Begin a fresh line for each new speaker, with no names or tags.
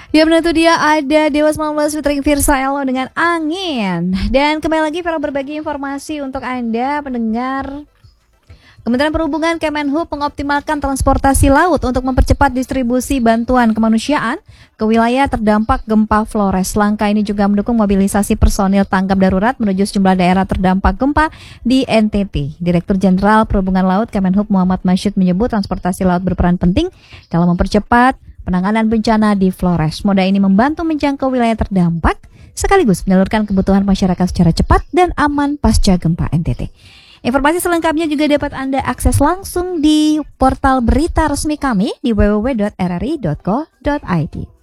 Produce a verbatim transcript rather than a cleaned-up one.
Ya benar itu dia, ada Dewa sembilan belas featuring Virsa Elo dengan Angin. Dan kembali lagi Vero berbagi informasi untuk Anda pendengar. Kementerian Perhubungan Kemenhub mengoptimalkan transportasi laut untuk mempercepat distribusi bantuan kemanusiaan ke wilayah terdampak gempa Flores. Langkah ini juga mendukung mobilisasi personil tanggap darurat menuju sejumlah daerah terdampak gempa di N T T. Direktur Jenderal Perhubungan Laut Kemenhub Muhammad Masyid menyebut transportasi laut berperan penting dalam mempercepat penanganan bencana di Flores. Moda ini membantu menjangkau wilayah terdampak sekaligus menyalurkan kebutuhan masyarakat secara cepat dan aman pasca gempa N T T. Informasi selengkapnya juga dapat Anda akses langsung di portal berita resmi kami di w w w dot r r i dot co dot i d.